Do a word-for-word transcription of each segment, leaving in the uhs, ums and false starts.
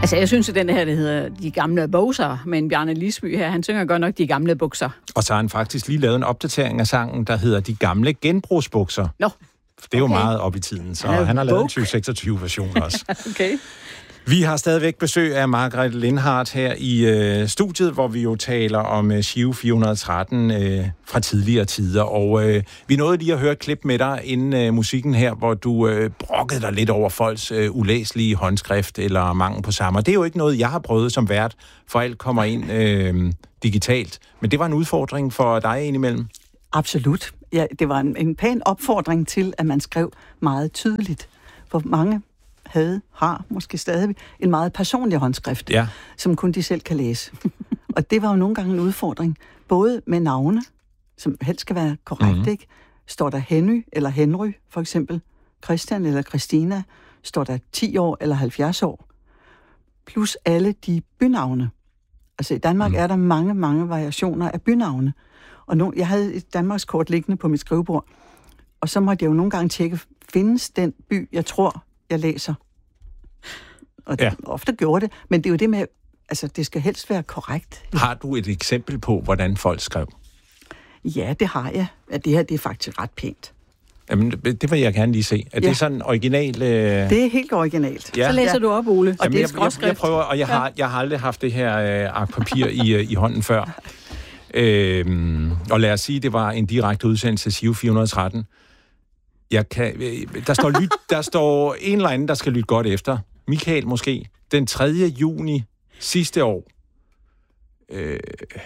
Altså, jeg synes, at den her, der hedder De Gamle Bukser, men Bjarne Lisby her, han synger godt nok De Gamle Bukser. Og så har han faktisk lige lavet en opdatering af sangen, der hedder De Gamle Genbrugsbukser. Nå. Det er jo Okay. meget op i tiden, så Ja, han har lavet en buk. tyve seksogtyve-version også. Okay. Vi har stadigvæk besøg af Margrethe Lindhardt her i øh, studiet, hvor vi jo taler om øh, Giro fire hundrede og tretten øh, fra tidligere tider. Og øh, vi nåede lige at høre et klip med dig inden øh, musikken her, hvor du øh, brokkede dig lidt over folks øh, ulæselige håndskrift eller mangel på samme. Det er jo ikke noget, jeg har prøvet som vært, for alt kommer ind øh, digitalt. Men det var en udfordring for dig indimellem. Absolut. Ja, det var en, en pæn opfordring til, at man skrev meget tydeligt. For mange havde, har måske stadig en meget personlig håndskrift, Ja. som kun de selv kan læse. Og det var jo nogle gange en udfordring, både med navne, som helst skal være korrekt, Mhm. mm-hmm. ikke? Står der Henry eller Henry, for eksempel, Christian eller Christina, står der ti år eller halvfjerds år, plus alle de bynavne. Altså i Danmark Mm. er der mange, mange variationer af bynavne. Og nu, jeg havde et Danmarkskort liggende på mit skrivebord, og så måtte jeg jo nogle gange tjekke, findes den by, jeg tror, jeg læser? Og Ja. ja. ofte gjorde det, men det er jo det med, altså det skal helst være korrekt. Har du et eksempel på, hvordan folk skrev? Ja, det har jeg. Ja, det her, det er faktisk ret pænt. Jamen, det det vil jeg gerne lige se. Er Ja. det sådan original... Øh... Det er helt originalt. Ja. Så læser Ja. du op, Ole. Og Jamen, det er jeg, jeg, jeg skråskrift. prøver, og jeg har, jeg har aldrig haft det her øh, ark papir i, øh, i hånden før. Øhm, og lad os sige, det var en direkte udsendelse af Giro fire hundrede og tretten. Jeg kan, øh, der, står lyt, der står en eller anden, der skal lytte godt efter. Michael måske. Den tredje juni sidste år. Øh,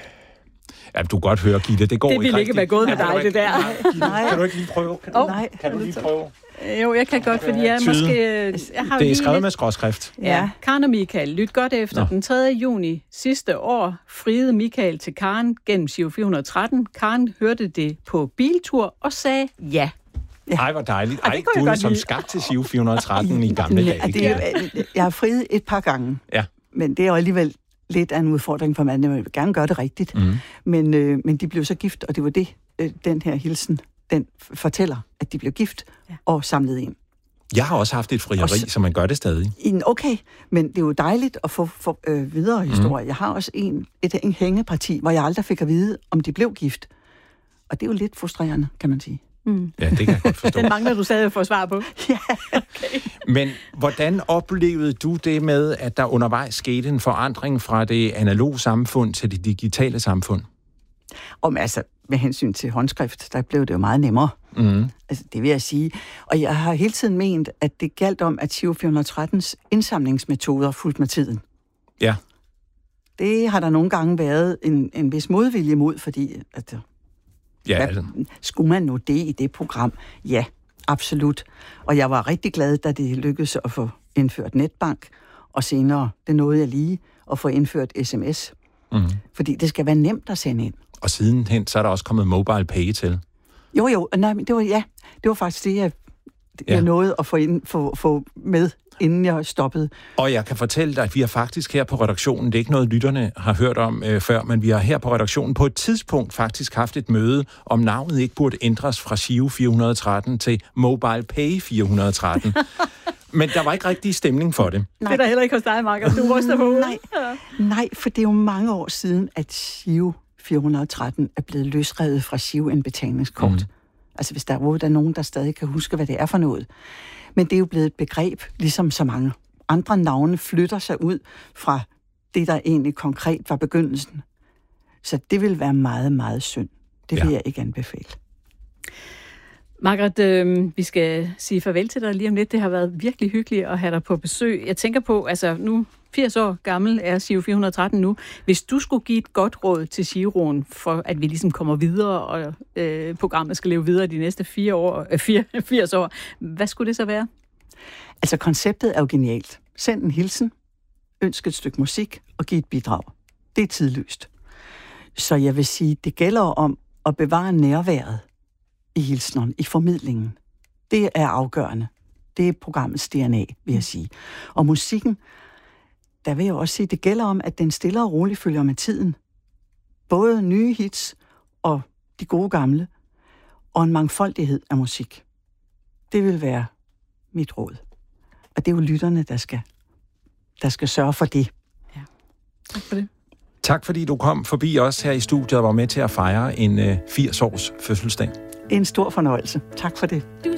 ja, du kan godt høre, Gitte. Det går Det ikke ville ikke rigtigt. være gået med Ja, kan dig, du det ikke- der. Nej, Gitte, Nej. kan du ikke lige prøve? Kan, Åh, du, Nej. kan du lige prøve? Jo, jeg kan godt, fordi jeg Tyde. måske... Jeg har Det er lige skrevet lidt- med skråskrift. Ja, Karen og Michael, lyt godt efter. Nå. Den tredje juni sidste år friede Michael til Karen gennem Giro fire hundrede og tretten. Karen hørte det på biltur og sagde ja. Ej, hvor dejligt. Ej, det Ej, kunne jeg du er godt som lide. skabt til Giro fire hundrede og tretten i gamle Ja, dage. det er, jeg har friet et par gange, Ja. men det er jo alligevel lidt af en udfordring for manden. Jeg vil gerne gøre det rigtigt. Mm. Men, øh, men de blev så gift, og det var det, øh, den her hilsen, den f- fortæller, at de blev gift Ja. og samlet ind. Jeg har også haft et frieri, Og så- så man gør det stadig. En, okay, men det er jo dejligt at få, få øh, videre historie. Mm. Jeg har også en, et en hængeparti, hvor jeg aldrig fik at vide, om de blev gift. Og det er jo lidt frustrerende, kan man sige. Mm. Ja, det kan jeg godt forstå. Den mangler du stadig at få svar på. Ja. Men hvordan oplevede du det med, at der undervejs skete en forandring fra det analoge samfund til det digitale samfund? Og altså, med hensyn til håndskrift, der blev det jo meget nemmere. Mm. Altså, det vil jeg sige. Og jeg har hele tiden ment, at det galt om, at Giro fire hundrede og trettens indsamlingsmetoder fulgte med tiden. Ja. Det har der nogle gange været en, en vis modvilje mod, fordi at, Ja, hvad, altså. skulle man nå det i det program? Ja, absolut. Og jeg var rigtig glad, da det lykkedes at få indført netbank, og senere, det nåede jeg lige, at få indført sms. Mm. Fordi det skal være nemt at sende ind. Og sidenhen, så er der også kommet mobile pay til. Jo, jo, nej, men det var, ja, det var faktisk det, jeg, Ja. jeg nåede at få, ind, få, få med, inden jeg stoppede. Og jeg kan fortælle dig, at vi har faktisk her på redaktionen, det er ikke noget, lytterne har hørt om øh, før, men vi har her på redaktionen på et tidspunkt faktisk haft et møde, om navnet ikke burde ændres fra Giro fire hundrede og tretten til Mobile Pay fire hundrede og tretten. Men der var ikke rigtig stemning for det. Det er der heller ikke hos dig, Marker. Du ryster på hovedet. Nej, nej, for det er jo mange år siden, at Giro fire hundrede og tretten er blevet løsrevet fra Giro-indbetalingskort. Mm. Altså hvis der overhovedet er nogen, der stadig kan huske, hvad det er for noget. Men det er jo blevet et begreb, ligesom så mange andre navne flytter sig ud fra det, der egentlig konkret var begyndelsen. Så det vil være meget, meget synd. Det vil Ja. jeg ikke anbefale. Margrethe, øh, vi skal sige farvel til dig lige om lidt. Det har været virkelig hyggeligt at have dig på besøg. Jeg tænker på, altså nu firs år gammel er Giro fire hundrede og tretten nu. Hvis du skulle give et godt råd til Giroen, for at vi ligesom kommer videre, og øh, programmet skal leve videre de næste fire år, øh, fire, firs år, hvad skulle det så være? Altså konceptet er jo genialt. Send en hilsen, ønsk et stykke musik og giv et bidrag. Det er tidløst. Så jeg vil sige, det gælder om at bevare nærværet i hilsneren, i formidlingen. Det er afgørende. Det er programmets D N A, vil jeg sige. Og musikken, der vil jeg også sige, det gælder om, at den stille og roligt følger med tiden. Både nye hits og de gode gamle, og en mangfoldighed af musik. Det vil være mit råd. Og det er jo lytterne, der skal der skal sørge for det. Ja. Tak for det. Tak fordi du kom forbi os her i studiet og var med til at fejre en øh, firs års fødselsdag. En stor fornøjelse. Tak for det. Du